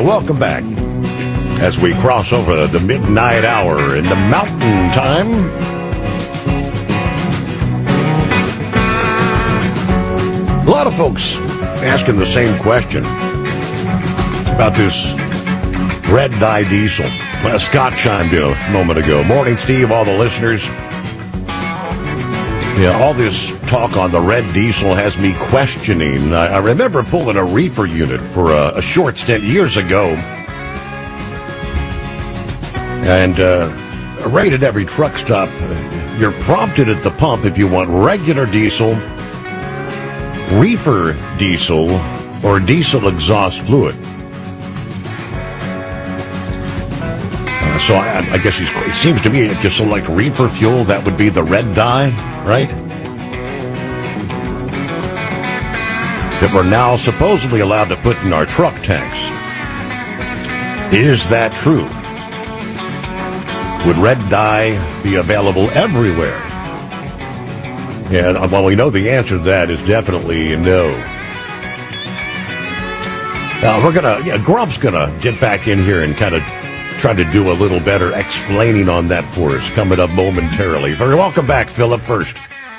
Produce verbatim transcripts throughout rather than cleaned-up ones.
you. Welcome back as we cross over the midnight hour in the mountain time. A lot of folks asking the same question about this red dye diesel. Well, Scott chimed in a moment ago. Morning, Steve, all the listeners. Yeah, all this talk on the red diesel has me questioning. I, I remember pulling a reefer unit for a, a short stint years ago. And uh, right at every truck stop, you're prompted at the pump if you want regular diesel, reefer diesel, or diesel exhaust fluid. Uh, so I, I guess he's, it seems to me if you select reefer fuel, that would be the red dye, right? That we're now supposedly allowed to put in our truck tanks. Is that true? Would red dye be available everywhere? And well, we know the answer to that is definitely no. Uh, we're gonna, yeah, Grump's gonna get back in here and kind of try to do a little better explaining on that for us coming up momentarily. Welcome back, Philip, first.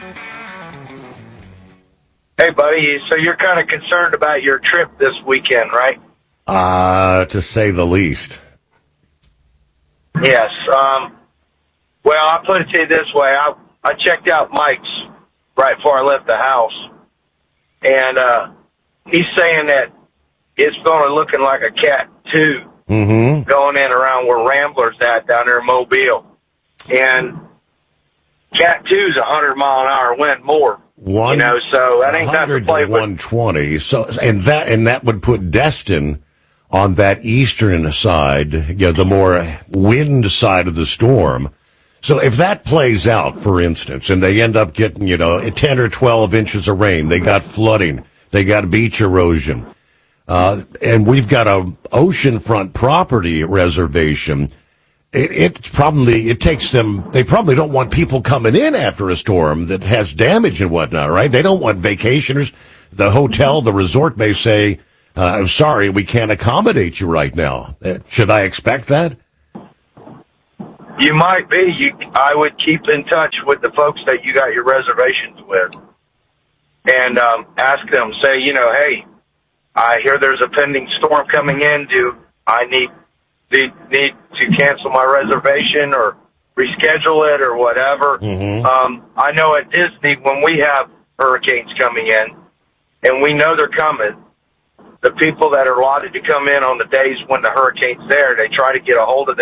Hey, buddy, so you're kind of concerned about your trip this weekend, right? Uh, to say the least. Yes. Um, well, I'll put it to you this way. I, I checked out Mike's right before I left the house, and uh, he's saying that it's going to looking like a Cat two mm-hmm. going in around where Rambler's at down there in Mobile. And Cat two's a one hundred mile an hour wind more. One, you know, so that ain't nothing to play with. one twenty. So, and that, and that would put Destin on that eastern side, you know, the more wind side of the storm. So if that plays out, for instance, and they end up getting, you know, ten or twelve inches of rain, they got flooding, they got beach erosion, uh, and we've got a oceanfront property reservation. It, it's probably, it takes them, they probably don't want people coming in after a storm that has damage and whatnot, right? They don't want vacationers. The hotel, the resort may say, uh, I'm sorry, we can't accommodate you right now. Uh, should I expect that? You might be. You, I would keep in touch with the folks that you got your reservations with and um, ask them, say, you know, hey, I hear there's a pending storm coming in. Do I need Need, need to cancel my reservation or reschedule it or whatever. Mm-hmm. Um, I know at Disney when we have hurricanes coming in, and we know they're coming, the people that are allotted to come in on the days when the hurricane's there, they try to get a hold of them